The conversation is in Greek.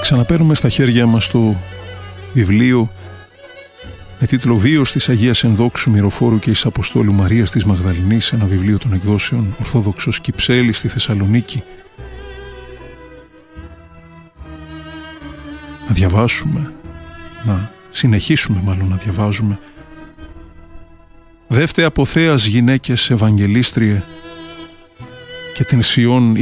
ξαναπαίρνουμε στα χέρια μας το βιβλίο με τίτλο «Βίος της Αγίας Ενδόξου Μυροφόρου και εις Αποστόλου Μαρίας της Μαγδαληνής», ένα βιβλίο των εκδόσεων Ορθόδοξος Κυψέλη στη Θεσσαλονίκη. Να διαβάσουμε, να συνεχίσουμε μάλλον να διαβάζουμε. «Δεύτε από Θέας γυναίκες Ευαγγελίστριε και την Σιών